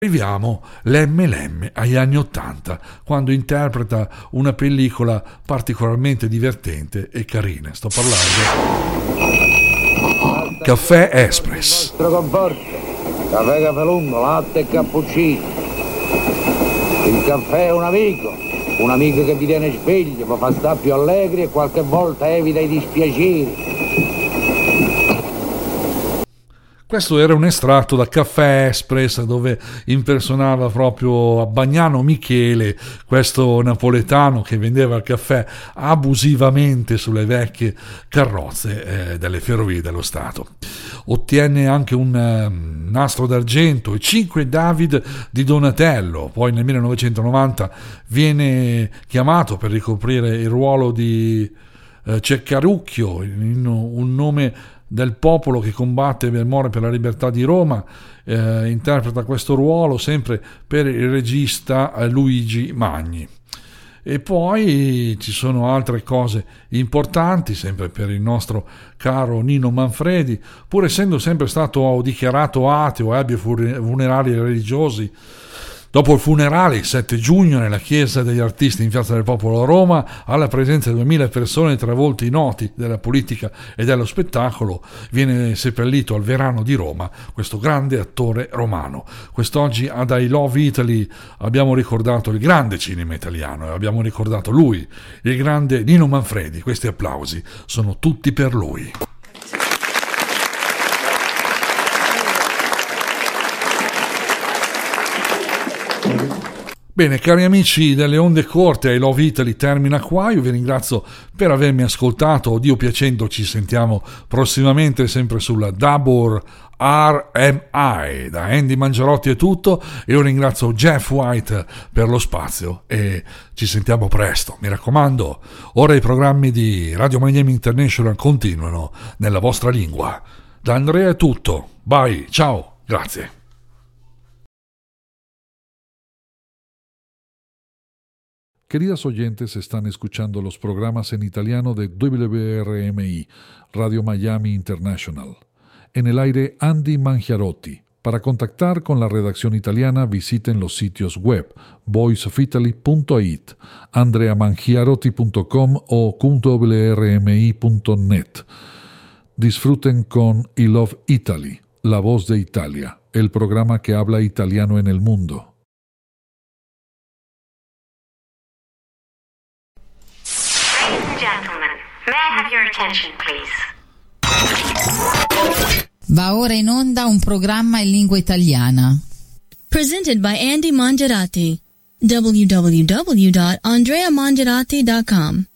Arriviamo l'MLM agli anni '80, quando interpreta una pellicola particolarmente divertente e carina. Sto parlando Caffè Express. Caffè lungo, latte e cappuccino. Il caffè è un amico che vi tiene sveglio, vi fa stare più allegri e qualche volta evita i dispiaceri. Questo era un estratto da Caffè Express, dove impersonava proprio a Bagnano Michele, questo napoletano che vendeva il caffè abusivamente sulle vecchie carrozze delle ferrovie dello Stato. Ottiene anche un nastro d'argento e 5 David di Donatello. Poi nel 1990 viene chiamato per ricoprire il ruolo di Ceccarucchio, in un nome del popolo che combatte e muore per la libertà di Roma. Interpreta questo ruolo sempre per il regista Luigi Magni. E poi ci sono altre cose importanti sempre per il nostro caro Nino Manfredi, pur essendo sempre stato dichiarato ateo, ebbe funerali religiosi. Dopo il funerale, il 7 giugno, nella chiesa degli artisti in Piazza del Popolo a Roma, alla presenza di 2000 persone tra volti noti della politica e dello spettacolo, viene seppellito al Verano di Roma questo grande attore romano. Quest'oggi ad I Love Italy abbiamo ricordato il grande cinema italiano e abbiamo ricordato lui, il grande Nino Manfredi. Questi applausi sono tutti per lui. Bene, cari amici delle onde corte, I Love Italy termina qua. Io vi ringrazio per avermi ascoltato. Dio piacendo, ci sentiamo prossimamente sempre sulla Dabur RMI. Da Andy Mangiarotti è tutto. Io ringrazio Jeff White per lo spazio e ci sentiamo presto. Mi raccomando, ora i programmi di Radio Miami International continuano nella vostra lingua. Da Andrea è tutto. Bye, ciao, grazie. Queridas oyentes, están escuchando los programas en italiano de WRMI, Radio Miami International. En el aire, Andy Mangiarotti. Para contactar con la redacción italiana, visiten los sitios web voiceofitaly.it, andreamangiarotti.com o wrmi.net. Disfruten con I Love Italy, la voz de Italia, el programa que habla italiano en el mundo. May I have your attention, please? Va ora in onda un programma in lingua italiana. Presented by Andy Mangiarotti. www.andreamangiarotti.com